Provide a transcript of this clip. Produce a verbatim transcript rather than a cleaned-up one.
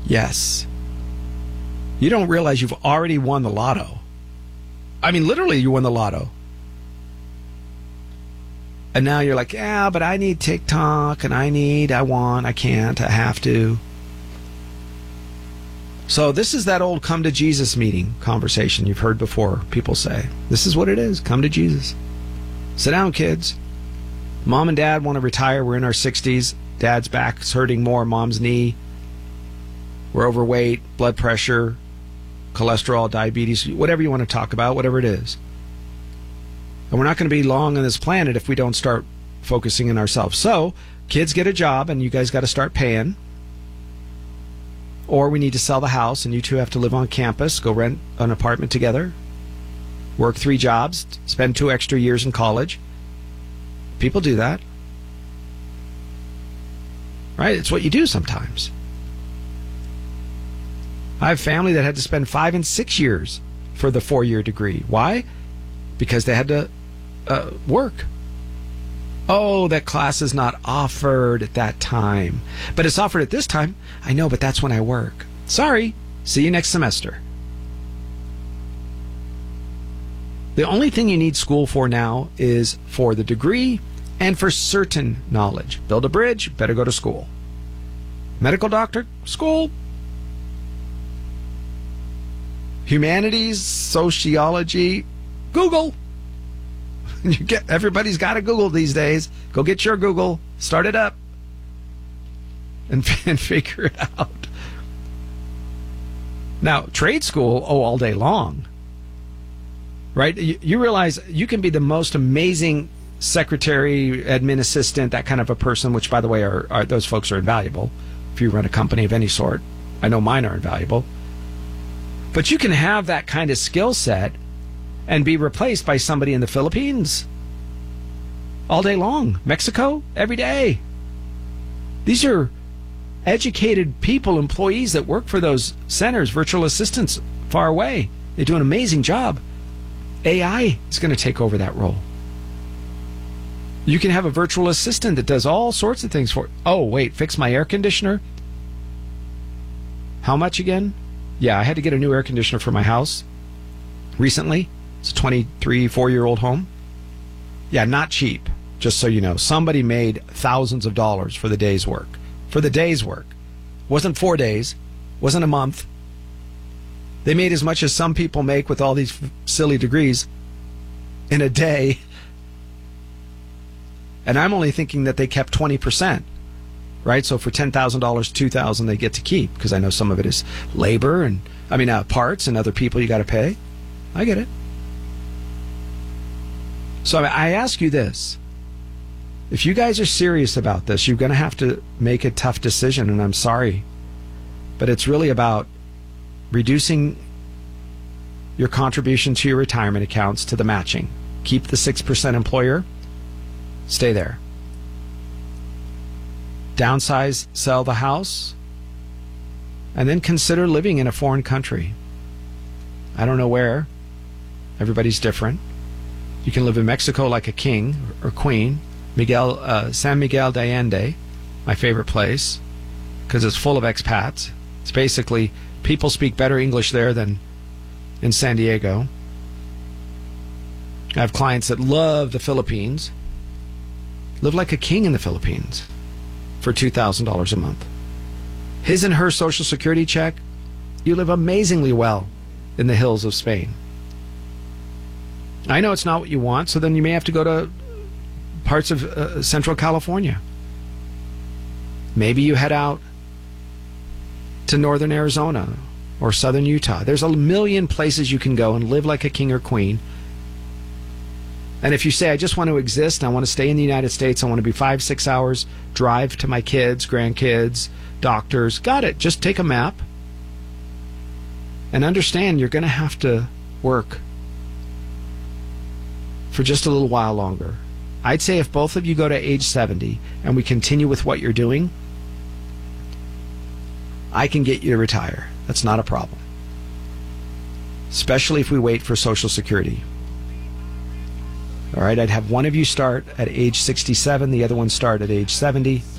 Yes. You don't realize you've already won the lotto. I mean, literally, you won the lotto. And now you're like, yeah, but I need TikTok, and I need, I want, I can't, I have to. So this is that old come to Jesus meeting conversation you've heard before people say. This is what it is. Come to Jesus. Sit down, kids. Mom and dad want to retire. We're in our sixties. Dad's back's hurting more. Mom's knee. We're overweight, blood pressure, cholesterol, diabetes, whatever you want to talk about, whatever it is. And we're not going to be long on this planet if we don't start focusing on ourselves. So, kids get a job and you guys got to start paying. Or we need to sell the house and you two have to live on campus, go rent an apartment together, work three jobs, spend two extra years in college. People do that. Right? It's what you do sometimes. I have family that had to spend five and six years for the four-year degree. Why? Because they had to uh, work. Oh, that class is not offered at that time. But it's offered at this time. I know, but that's when I work. Sorry. See you next semester. The only thing you need school for now is for the degree and for certain knowledge. Build a bridge, better go to school. Medical doctor, school. Humanities, sociology, Google. You get, everybody's got a Google these days. Go get your Google, start it up, and, and figure it out. Now, trade school, oh, all day long. Right? You, you realize you can be the most amazing secretary, admin assistant, that kind of a person, which, by the way, are, are those folks are invaluable if you run a company of any sort. I know mine are invaluable. But you can have that kind of skill set and be replaced by somebody in the Philippines all day long. Mexico, every day. These are educated people, employees that work for those centers, virtual assistants far away. They do an amazing job. A I is going to take over that role. You can have a virtual assistant that does all sorts of things for... Oh, wait, fix my air conditioner? How much again? Yeah, I had to get a new air conditioner for my house recently. It's a twenty-three, four-year-old home. Yeah, not cheap, just so you know. Somebody made thousands of dollars for the day's work. For the day's work. Wasn't four days. Wasn't a month. They made as much as some people make with all these silly degrees in a day. And I'm only thinking that they kept twenty percent. Right? So for ten thousand dollars, two thousand dollars they get to keep, because I know some of it is labor and, I mean, uh, parts and other people you got to pay. I get it. So I ask you this. If you guys are serious about this, you're going to have to make a tough decision, and I'm sorry. But it's really about reducing your contribution to your retirement accounts to the matching. Keep the six percent employer. Stay there. Downsize, sell the house, and then consider living in a foreign country. I don't know where. Everybody's different. You can live in Mexico like a king or queen. Miguel, uh, San Miguel de Allende, my favorite place, because it's full of expats. It's basically, people speak better English there than in San Diego. I have clients that love the Philippines. Live like a king in the Philippines for two thousand dollars a month. His and her Social Security check, you live amazingly well in the hills of Spain. I know it's not what you want, so then you may have to go to parts of uh, Central California. Maybe you head out to northern Arizona or southern Utah. There's a million places you can go and live like a king or queen. And if you say, I just want to exist, I want to stay in the United States, I want to be five, six hours drive to my kids, grandkids, doctors, got it. Just take a map and understand you're going to have to work for just a little while longer. I'd say if both of you go to age seventy and we continue with what you're doing, I can get you to retire. That's not a problem. Especially if we wait for Social Security. All right, I'd have one of you start at age sixty-seven, the other one start at age seventy.